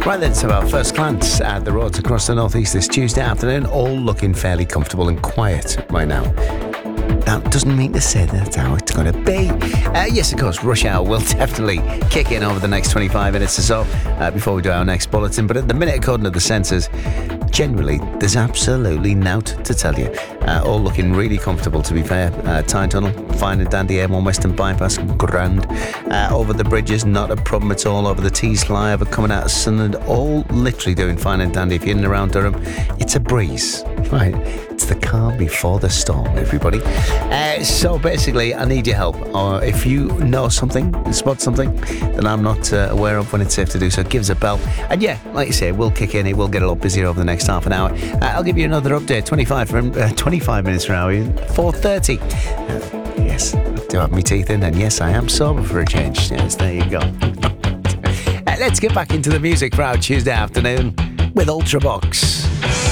Right then, so our first glance at the roads across the northeast this Tuesday afternoon, all looking fairly comfortable and quiet right now. That doesn't mean to say that's how it's going to be. Yes, of course, rush hour will definitely kick in over the next 25 minutes or so before we do our next bulletin. But at the minute, according to the sensors, generally, there's absolutely nought to tell you. All looking really comfortable, to be fair. Tyne Tunnel, fine and dandy. M1 Western Bypass, grand. Over the bridges, not a problem at all. Over the Tees flyover, coming out of Sunderland, all literally doing fine and dandy. If you're in and around Durham, it's a breeze. Right, it's the calm before the storm, everybody. So basically, I need your help. Or if you know something, spot something that I'm not aware of when it's safe to do so, give us a bell. And yeah, like you say, we'll kick in. It will get a lot busier over the next half an hour. I'll give you another update. 25 minutes from now, 4:30. Yes, I do have my teeth in, and yes, I am sober for a change. Yes, there you go. Let's get back into the music for our Tuesday afternoon with Ultravox.